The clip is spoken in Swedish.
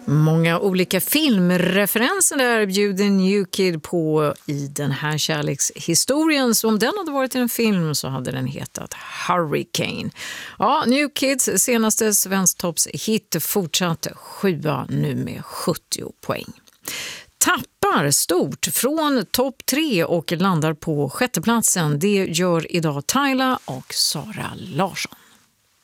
Många olika filmreferenser där bjuder New Kid på i den här kärlekshistorien. Så om den hade varit en film så hade den hetat Hurricane. Ja, New Kids senaste svensktoppshit fortsatt 7 nu med 70 poäng. Tappar stort från topp 3 och landar på 6:e platsen. Det gör idag Tyla och Sara Larsson.